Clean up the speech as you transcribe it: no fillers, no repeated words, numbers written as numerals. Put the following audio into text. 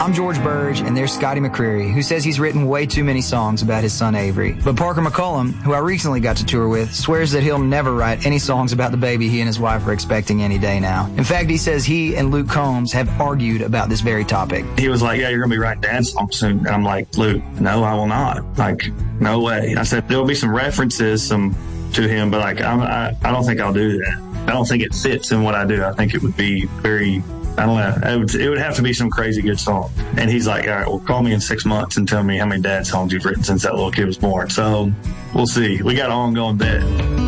I'm George Burge, and there's Scotty McCreery, who says he's written way too many songs about his son Avery. But Parker McCollum, who I recently got to tour with, swears that he'll never write any songs about the baby he and his wife are expecting any day now. In fact, he says he and Luke Combs have argued about this very topic. He was like, yeah, you're going to be writing dance songs soon. And I'm like, Luke, no, I will not. Like, no way. I said, there'll be some references to him, but like, I don't think I'll do that. I don't think it fits in what I do. I think it would be very, I don't know. It would have to be some crazy good song. And he's like, all right, well, call me in 6 months and tell me how many dad songs you've written since that little kid was born. So we'll see. We got an ongoing bet.